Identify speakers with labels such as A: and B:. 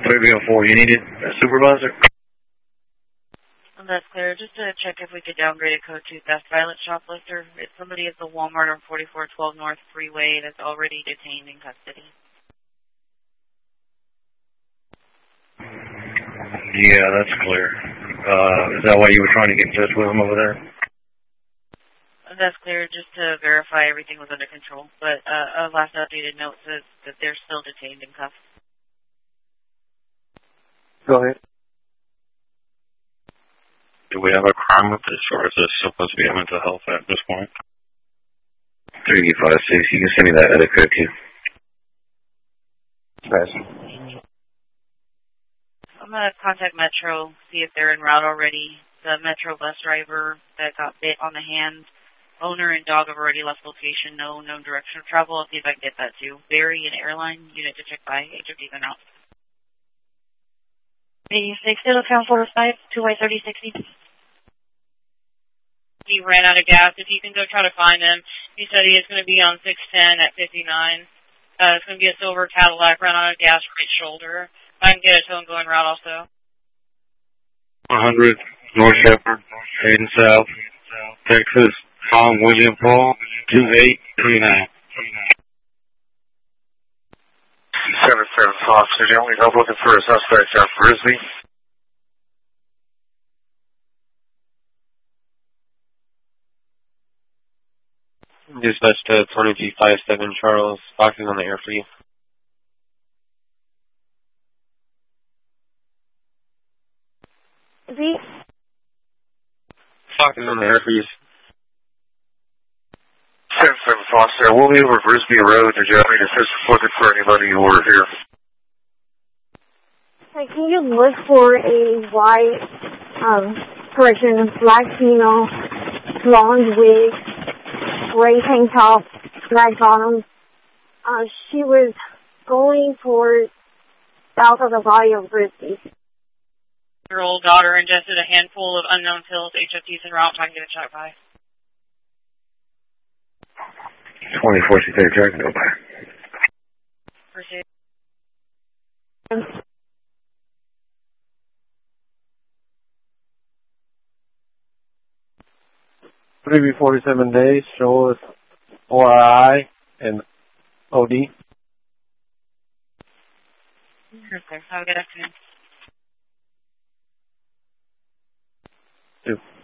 A: 304, you needed a supervisor?
B: That's clear. Just to check if we could downgrade a code to theft violent shoplifter. It's somebody at the Walmart on 4412 North Freeway that's already detained in custody.
A: Yeah, that's clear. Is that why you were trying to get in touch with him over there?
B: That's clear, just to verify everything was under control. But a last updated note says that they're still detained in cuffs.
C: Go ahead.
A: Do we have a crime with this, or is this supposed to be a mental health at this point? 3856, you can send me that other code too.
C: Nice.
B: I'm going to contact Metro, see if they're en route already. The Metro bus driver that got bit on the hand, owner and dog have already left location, no known direction of travel. I'll see if I can get that too. Barry, an airline unit to check by, HFD's en route. 86, it'll count 45, 2Y3060. He ran out of gas. If you can go try to find him. He said he is going to be on 610 at 59. It's going to be a silver Cadillac, ran out of gas, right shoulder. I can get a tow and go en route also.
A: 100, North Shepherd, heading south, Texas, Tom William Paul, 2839.
D: 77 Fox, did you only help looking for a suspect on Frisbee?
C: Dispatch to 2257 Charles, Foxing on the air for you.
E: Is he?
C: Foxing on the air for you.
D: 77 Fox there. We'll be over Frisbee Road. Did you have any assistance looking for anybody who were here?
E: Hey, can you look for a white, black female, blonde wig, gray tank top, black bottoms? She was going towards south of the body of Frisbee.
B: Your old daughter ingested a handful of unknown pills. HFT's en route. I can get a check by.
A: 2463 Dragon over.
B: Appreciate it.
C: 347 days, show us ORI and OD.
B: Okay, have a good afternoon.
C: Two.